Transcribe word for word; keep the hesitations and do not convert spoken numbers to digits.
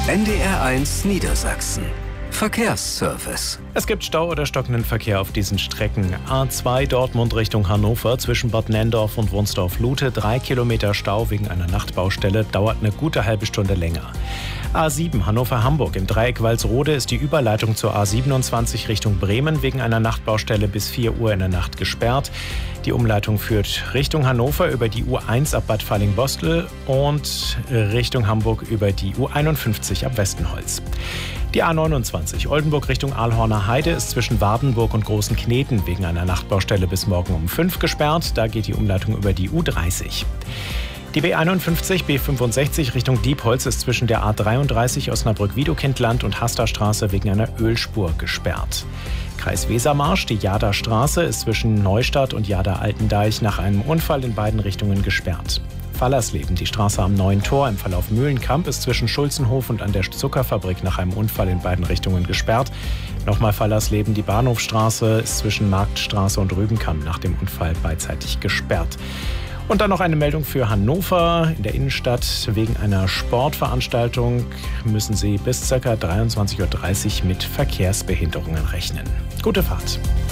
N D R eins Niedersachsen. Verkehrsservice. Es gibt Stau oder stockenden Verkehr auf diesen Strecken. A zwei Dortmund Richtung Hannover zwischen Bad Nenndorf und Wunsdorf-Lute. Drei Kilometer Stau wegen einer Nachtbaustelle. Dauert eine gute halbe Stunde länger. A sieben Hannover-Hamburg. Im Dreieck Walsrode ist die Überleitung zur A siebenundzwanzig Richtung Bremen wegen einer Nachtbaustelle bis vier Uhr in der Nacht gesperrt. Die Umleitung führt Richtung Hannover über die U eins ab Bad Falling-Bostel und Richtung Hamburg über die U einundfünfzig ab Westenholz. Die A neunundzwanzig Oldenburg Richtung Ahlhorner Heide ist zwischen Wardenburg und Großen Kneten wegen einer Nachtbaustelle bis morgen um fünf gesperrt. Da geht die Umleitung über die U dreißig. Die B einundfünfzig B fünfundsechzig Richtung Diepholz ist zwischen der A dreiunddreißig Osnabrück-Wiedokindland und Hasterstraße wegen einer Ölspur gesperrt. Kreis Wesermarsch, die Jahder Straße ist zwischen Neustadt und Jahder-Altendeich nach einem Unfall in beiden Richtungen gesperrt. Fallersleben, die Straße am Neuen Tor im Verlauf Mühlenkamp ist zwischen Schulzenhof und an der Zuckerfabrik nach einem Unfall in beiden Richtungen gesperrt. Nochmal Fallersleben, die Bahnhofstraße ist zwischen Marktstraße und Rübenkamp nach dem Unfall beidseitig gesperrt. Und dann noch eine Meldung für Hannover. In der Innenstadt wegen einer Sportveranstaltung müssen Sie bis ca. dreiundzwanzig Uhr dreißig mit Verkehrsbehinderungen rechnen. Gute Fahrt.